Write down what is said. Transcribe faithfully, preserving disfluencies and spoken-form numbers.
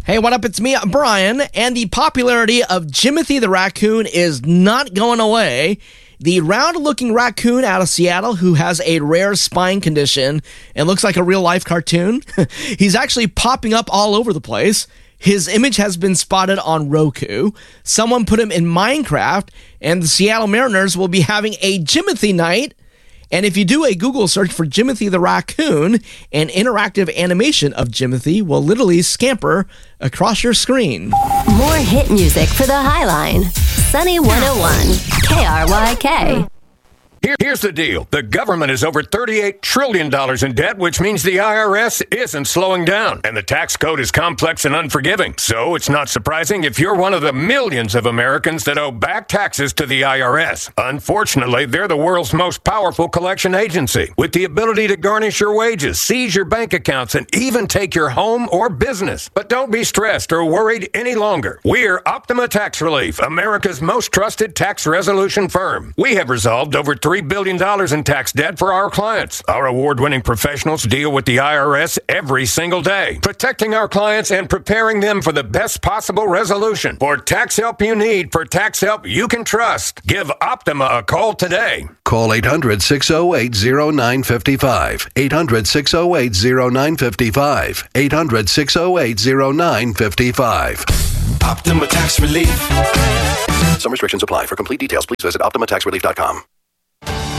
Hey, what up? It's me, Brian, and the popularity of Jimothy the raccoon is not going away. The round-looking raccoon out of Seattle who has a rare spine condition and looks like a real-life cartoon, he's actually popping up all over the place. His image has been spotted on Roku. Someone put him in Minecraft, and the Seattle Mariners will be having a Jimothy night. And if you do a Google search for Jimothy the raccoon, an interactive animation of Jimothy will literally scamper across your screen. More hit music for the Highline. Sunny one oh one, K R Y K. Here, here's the deal. The government is over thirty-eight trillion dollars in debt, which means the I R S isn't slowing down. And the tax code is complex and unforgiving. So it's not surprising if you're one of the millions of Americans that owe back taxes to the I R S. Unfortunately, they're the world's most powerful collection agency, with the ability to garnish your wages, seize your bank accounts, and even take your home or business. But don't be stressed or worried any longer. We're Optima Tax Relief, America's most trusted tax resolution firm. We have resolved over three billion dollars in tax debt for our clients. Our award-winning professionals deal with the I R S every single day, protecting our clients and preparing them for the best possible resolution. For tax help you need, for tax help you can trust, give Optima a call today. Call eight hundred, six oh eight, oh nine five five. eight hundred, six oh eight, oh nine five five. eight hundred, six oh eight, oh nine five five. Optima Tax Relief. Some restrictions apply. For complete details, please visit optima tax relief dot com.